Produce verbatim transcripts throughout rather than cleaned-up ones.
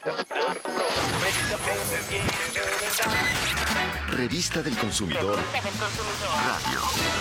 Revista del Consumidor. Radio.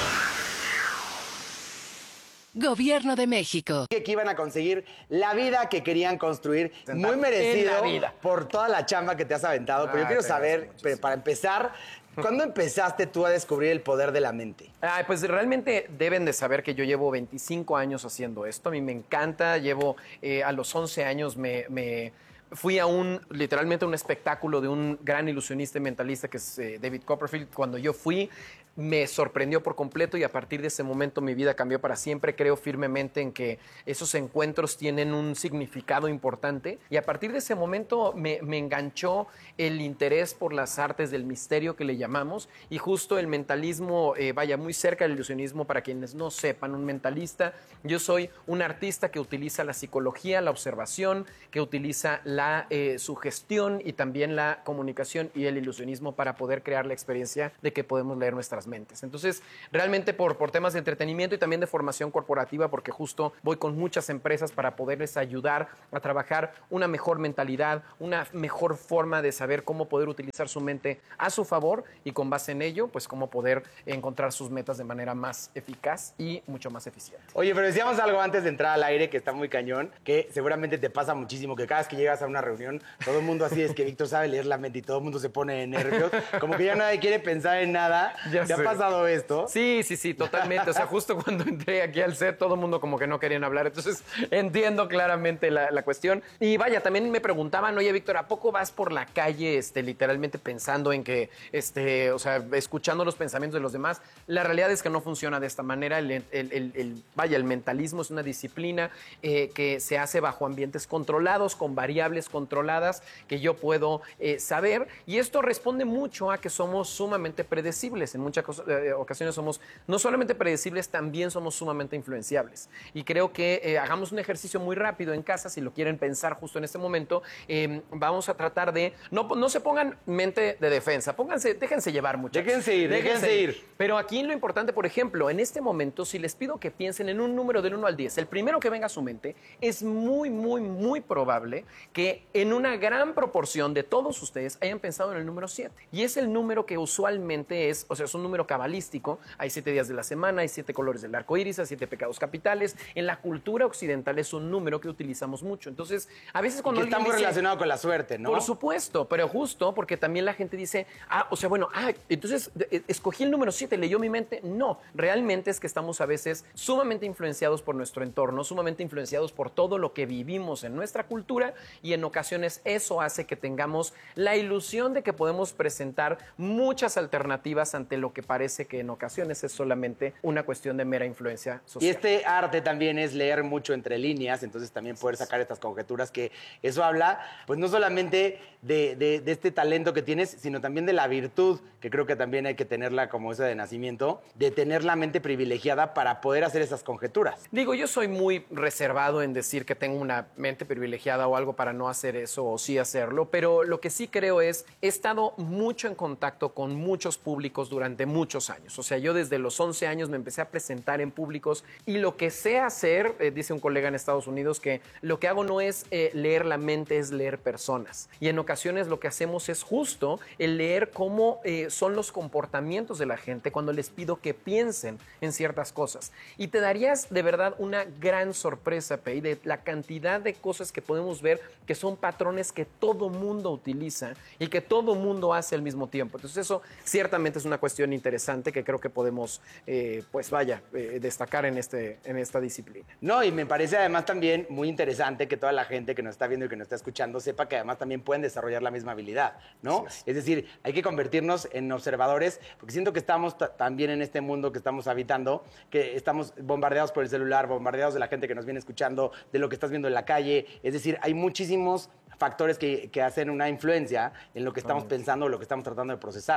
Gobierno de México. Que iban a conseguir la vida que querían construir. Muy merecido por toda la chamba que te has aventado. Pero yo quiero saber, para empezar, ¿cuándo empezaste tú a descubrir el poder de la mente? Ay, pues realmente deben de saber que yo llevo veinticinco años haciendo esto. A mí me encanta. Llevo eh, a los once años me... me Fui a un, literalmente, un espectáculo de un gran ilusionista y mentalista que es eh, David Copperfield. Cuando yo fui, me sorprendió por completo y a partir de ese momento mi vida cambió para siempre. Creo firmemente en que esos encuentros tienen un significado importante y a partir de ese momento me, me enganchó el interés por las artes del misterio que le llamamos y justo el mentalismo, eh, vaya, muy cerca del ilusionismo. Para quienes no sepan, un mentalista, yo soy un artista que utiliza la psicología, la observación, que utiliza la eh, sugestión y también la comunicación y el ilusionismo para poder crear la experiencia de que podemos leer nuestras mentes. Entonces, realmente por, por temas de entretenimiento y también de formación corporativa, porque justo voy con muchas empresas para poderles ayudar a trabajar una mejor mentalidad, una mejor forma de saber cómo poder utilizar su mente a su favor y con base en ello, pues cómo poder encontrar sus metas de manera más eficaz y mucho más eficiente. Oye, pero decíamos algo antes de entrar al aire que está muy cañón, que seguramente te pasa muchísimo, que cada vez que llegas a una reunión, todo el mundo así es que Víctor sabe leer la mente y todo el mundo se pone de nervios, como que ya nadie quiere pensar en nada. Ya ¿Te ha pasado esto? Sí, sí, sí, totalmente. O sea, justo cuando entré aquí al set, todo el mundo como que no querían hablar. Entonces, entiendo claramente la, la cuestión. Y vaya, también me preguntaban, oye, Víctor, ¿a poco vas por la calle este, literalmente pensando en que, este, o sea, escuchando los pensamientos de los demás? La realidad es que no funciona de esta manera. El, el, el, el, vaya, el mentalismo es una disciplina eh, que se hace bajo ambientes controlados, con variables controladas que yo puedo eh, saber. Y esto responde mucho a que somos sumamente predecibles. En muchas eh, ocasiones somos no solamente predecibles, también somos sumamente influenciables. Y creo que eh, hagamos un ejercicio muy rápido en casa, si lo quieren pensar justo en este momento. Eh, vamos a tratar de, no, no se pongan mente de defensa, pónganse, déjense llevar, muchachos. Déjense ir, déjense, déjense ir. ir. Pero aquí lo importante, por ejemplo, en este momento, si les pido que piensen en un número del uno al diez, el primero que venga a su mente, es muy, muy, muy probable que en una gran proporción de todos ustedes hayan pensado en el número siete. Y es el número que usualmente es, o sea, es un número cabalístico. Hay siete días de la semana, hay siete colores del arco iris, hay siete pecados capitales. En la cultura occidental es un número que utilizamos mucho. Entonces, a veces cuando y que está muy dice, relacionado con la suerte, ¿no? Por supuesto, pero justo porque también la gente dice, ah, o sea, bueno, ah, entonces escogí el número siete, leyó mi mente. No, realmente es que estamos a veces sumamente influenciados por nuestro entorno, sumamente influenciados por todo lo que vivimos en nuestra cultura y en ocasiones eso hace que tengamos la ilusión de que podemos presentar muchas alternativas ante lo que parece que en ocasiones es solamente una cuestión de mera influencia social. Y este arte también es leer mucho entre líneas, entonces también poder sacar estas conjeturas, que eso habla, pues no solamente de, de, de este talento que tienes, sino también de la virtud, que creo que también hay que tenerla como esa de nacimiento, de tener la mente privilegiada para poder hacer esas conjeturas. Digo, yo soy muy reservado en decir que tengo una mente privilegiada o algo para no hacer eso o sí hacerlo, pero lo que sí creo es, he estado mucho en contacto con muchos públicos durante muchos años. O sea, yo desde los once años me empecé a presentar en públicos y lo que sé hacer, eh, dice un colega en Estados Unidos, que lo que hago no es eh, leer la mente, es leer personas. Y en ocasiones lo que hacemos es justo el leer cómo eh, son los comportamientos de la gente cuando les pido que piensen en ciertas cosas. Y te darías de verdad una gran sorpresa, Pei, de la cantidad de cosas que podemos ver que son patrones que todo mundo utiliza y que todo mundo hace al mismo tiempo. Entonces eso ciertamente es una cuestión interesante que creo que podemos, eh, pues vaya, eh, destacar en, este, en esta disciplina. No, y me parece además también muy interesante que toda la gente que nos está viendo y que nos está escuchando sepa que además también pueden desarrollar la misma habilidad, ¿no? Sí, sí. Es decir, hay que convertirnos en observadores, porque siento que estamos también en este mundo que estamos habitando, que estamos bombardeados por el celular, bombardeados de la gente que nos viene escuchando, de lo que estás viendo en la calle. Es decir, hay muchísimos factores que, que hacen una influencia en lo que estamos pensando o lo que estamos tratando de procesar.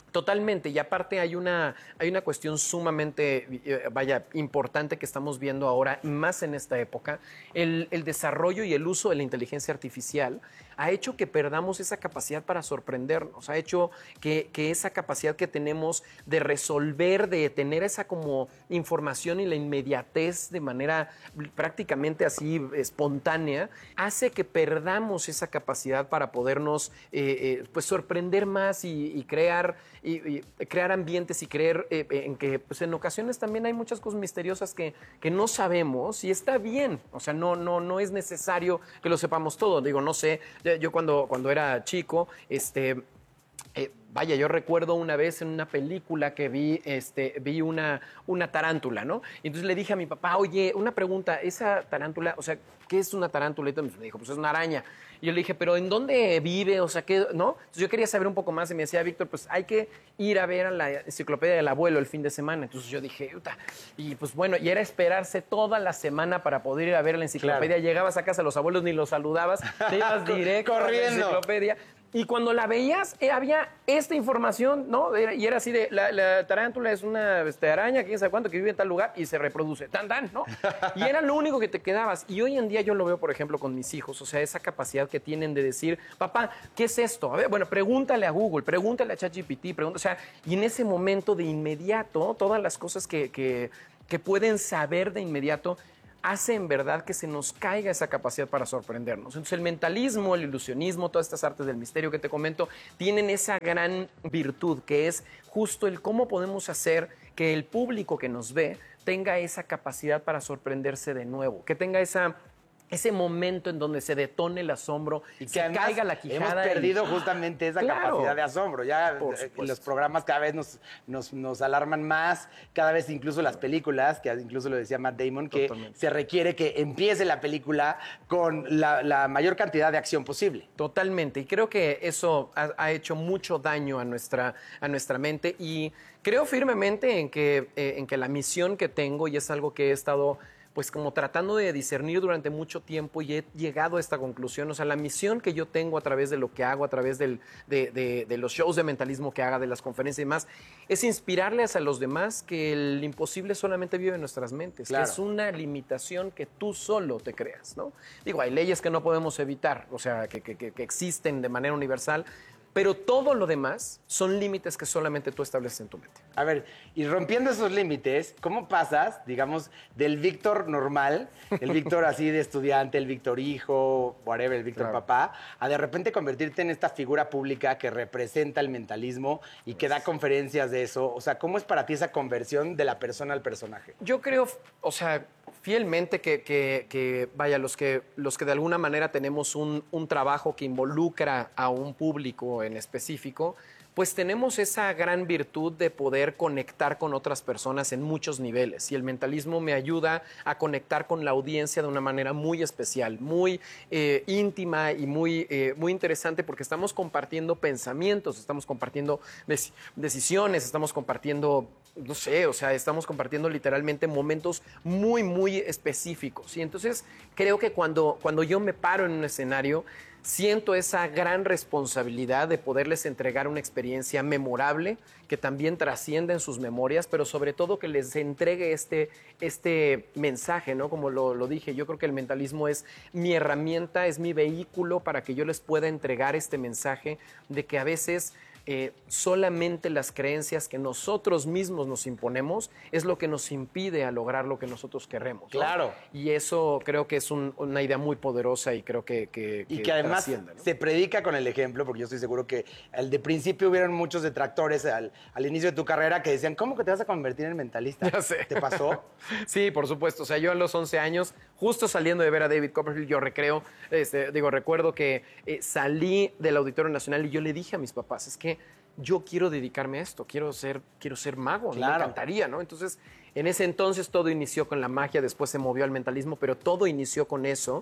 Totalmente, y aparte hay una, hay una cuestión sumamente, eh, vaya, importante que estamos viendo ahora, más en esta época. El, el desarrollo y el uso de la inteligencia artificial ha hecho que perdamos esa capacidad para sorprendernos, ha hecho que, que esa capacidad que tenemos de resolver, de tener esa como información y la inmediatez de manera prácticamente así espontánea, hace que perdamos esa capacidad para podernos eh, eh, pues sorprender más y, y crear Y, y crear ambientes y creer eh, en que pues en ocasiones también hay muchas cosas misteriosas que, que no sabemos y está bien, o sea, no, no, no es necesario que lo sepamos todo. Digo, no sé, yo cuando, cuando era chico, este... Eh, vaya, yo recuerdo una vez en una película que vi, este, vi una, una tarántula, ¿no? Y entonces le dije a mi papá, oye, una pregunta, esa tarántula, o sea, ¿qué es una tarántula? Y me dijo, pues es una araña. Y yo le dije, ¿pero en dónde vive? O sea, ¿qué? ¿No? Entonces yo quería saber un poco más y me decía, Víctor, pues hay que ir a ver a la enciclopedia del abuelo el fin de semana. Entonces yo dije, Uta. Y pues bueno, y era esperarse toda la semana para poder ir a ver la enciclopedia. Claro. Llegabas a casa, los abuelos ni los saludabas, te ibas directo corriendo a la enciclopedia. Y cuando la veías, eh, había esta información, ¿no? Era, y era así de, la, la tarántula es una este, araña, quién sabe cuánto, que vive en tal lugar y se reproduce, tan, tan, ¿no? Y era lo único que te quedabas. Y hoy en día yo lo veo, por ejemplo, con mis hijos, o sea, esa capacidad que tienen de decir, papá, ¿qué es esto? A ver, bueno, pregúntale a Google, pregúntale a ChatGPT, pregúntale, o sea, y en ese momento de inmediato, todas las cosas que, que, que pueden saber de inmediato, hace en verdad que se nos caiga esa capacidad para sorprendernos. Entonces el mentalismo, el ilusionismo, todas estas artes del misterio que te comento, tienen esa gran virtud que es justo el cómo podemos hacer que el público que nos ve tenga esa capacidad para sorprenderse de nuevo, que tenga esa... ese momento en donde se detone el asombro y que se caiga la quijada. Hemos perdido y... justamente esa claro. capacidad de asombro. Ya los programas cada vez nos, nos, nos alarman más, cada vez incluso las películas, que incluso lo decía Matt Damon, que Totalmente. se requiere que empiece la película con la, la mayor cantidad de acción posible. Totalmente. Y creo que eso ha, ha hecho mucho daño a nuestra, a nuestra mente y creo firmemente en que, eh, en que la misión que tengo, y es algo que he estado... pues como tratando de discernir durante mucho tiempo y he llegado a esta conclusión. O sea, la misión que yo tengo a través de lo que hago, a través del, de, de, de los shows de mentalismo que haga, de las conferencias y demás, es inspirarles a los demás que el imposible solamente vive en nuestras mentes, claro. que es una limitación que tú solo te creas, ¿no? Digo, hay leyes que no podemos evitar, o sea, que, que, que existen de manera universal, pero todo lo demás son límites que solamente tú estableces en tu mente. A ver, y rompiendo esos límites, ¿cómo pasas, digamos, del Víctor normal, el Víctor así de estudiante, el Víctor hijo, whatever, el Víctor claro. papá, a de repente convertirte en esta figura pública que representa el mentalismo y que da conferencias de eso? O sea, ¿cómo es para ti esa conversión de la persona al personaje? Yo creo, o sea, fielmente que, que, que vaya, los que, los que de alguna manera tenemos un, un trabajo que involucra a un público en específico, pues tenemos esa gran virtud de poder conectar con otras personas en muchos niveles. Y el mentalismo me ayuda a conectar con la audiencia de una manera muy especial, muy eh, íntima y muy, eh, muy interesante, porque estamos compartiendo pensamientos, estamos compartiendo dec- decisiones, estamos compartiendo, no sé, o sea, estamos compartiendo literalmente momentos muy, muy específicos. Y entonces creo que cuando, cuando yo me paro en un escenario, siento esa gran responsabilidad de poderles entregar una experiencia memorable que también trascienda en sus memorias, pero sobre todo que les entregue este, este mensaje, ¿no? Como lo, lo dije, yo creo que el mentalismo es mi herramienta, es mi vehículo para que yo les pueda entregar este mensaje de que a veces... Eh, solamente las creencias que nosotros mismos nos imponemos es lo que nos impide a lograr lo que nosotros queremos, ¿no? Claro. Y eso creo que es un, una idea muy poderosa y creo que, que, y que que además ¿no? se predica con el ejemplo, porque yo estoy seguro que al de principio hubieron muchos detractores al, al inicio de tu carrera que decían, ¿cómo que te vas a convertir en mentalista? Ya sé. ¿Te pasó? Sí, por supuesto. O sea, yo a los once años, justo saliendo de ver a David Copperfield, yo recreo, este, digo, recuerdo que eh, salí del Auditorio Nacional y yo le dije a mis papás, es que yo quiero dedicarme a esto, quiero ser, quiero ser mago, claro. me encantaría, ¿no? Entonces, en ese entonces todo inició con la magia, después se movió al mentalismo, pero todo inició con eso.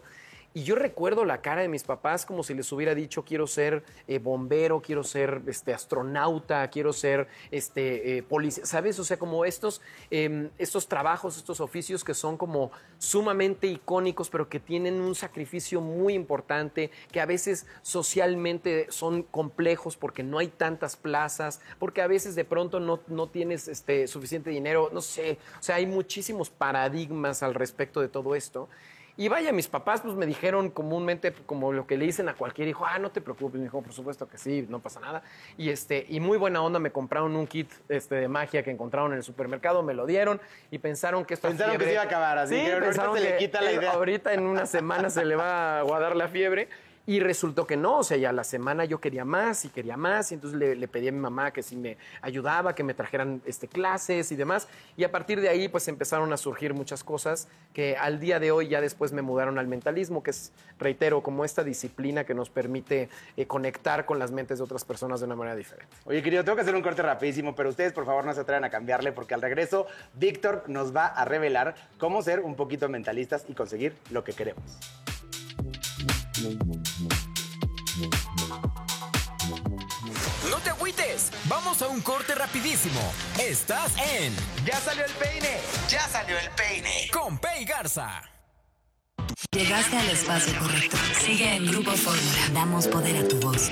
Y yo recuerdo la cara de mis papás como si les hubiera dicho, quiero ser eh, bombero, quiero ser este, astronauta, quiero ser este, eh, policía, ¿sabes? O sea, como estos, eh, estos trabajos, estos oficios que son como sumamente icónicos, pero que tienen un sacrificio muy importante, que a veces socialmente son complejos porque no hay tantas plazas, porque a veces de pronto no, no tienes este, suficiente dinero, no sé. O sea, hay muchísimos paradigmas al respecto de todo esto. Y vaya, mis papás pues me dijeron comúnmente como lo que le dicen a cualquier hijo, ah, no te preocupes, mi hijo, por supuesto que sí, no pasa nada. Y este y muy buena onda, me compraron un kit este, de magia que encontraron en el supermercado, me lo dieron y pensaron que esta Pensaron fiebre... que se iba a acabar, así sí, que ahorita pensaron se le que quita la eh, idea. ahorita en una semana se le va a aguadar la fiebre. Y resultó que no, o sea, ya la semana yo quería más y quería más, y entonces le, le pedí a mi mamá que si me ayudaba, que me trajeran este, clases y demás. Y a partir de ahí, pues empezaron a surgir muchas cosas que al día de hoy ya después me mudaron al mentalismo, que es, reitero, como esta disciplina que nos permite eh, conectar con las mentes de otras personas de una manera diferente. Oye, querido, tengo que hacer un corte rapidísimo, pero ustedes, por favor, no se atrevan a cambiarle, porque al regreso, Víctor nos va a revelar cómo ser un poquito mentalistas y conseguir lo que queremos. No te agüites, vamos a un corte rapidísimo. Estás en ¡Ya salió el peine! ¡Ya salió el peine! Con Pei Garza. Llegaste al espacio correcto. Sigue en Grupo Fórmula. Damos poder a tu voz.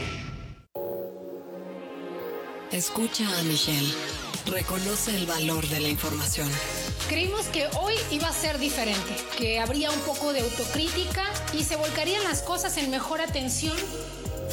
Escucha a Michelle. Reconoce el valor de la información. Creímos que hoy iba a ser diferente, que habría un poco de autocrítica y se volcarían las cosas en mejor atención